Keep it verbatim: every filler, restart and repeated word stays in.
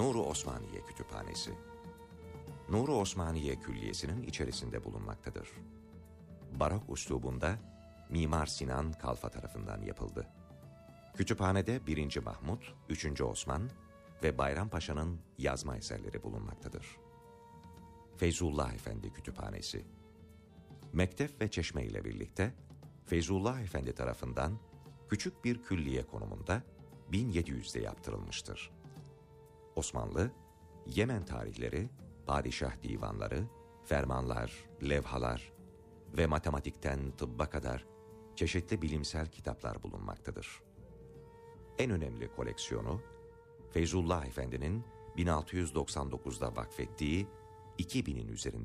Nur-u Osmaniye Kütüphanesi. Nur-u Osmaniye Külliyesi'nin içerisinde bulunmaktadır. Barok üslubunda Mimar Sinan Kalfa tarafından yapıldı. Kütüphanede birinci. Mahmut, üçüncü. Osman ve Bayrampaşa'nın yazma eserleri bulunmaktadır. Feyzullah Efendi Kütüphanesi. Mektep ve çeşme ile birlikte Feyzullah Efendi tarafından küçük bir külliye konumunda bin yedi yüzde yaptırılmıştır. Osmanlı, Yemen tarihleri, padişah divanları, fermanlar, levhalar ve matematikten tıbba kadar çeşitli bilimsel kitaplar bulunmaktadır. En önemli koleksiyonu, Feyzullah Efendi'nin bin altı yüz doksan dokuzda vakfettiği iki binin üzerinde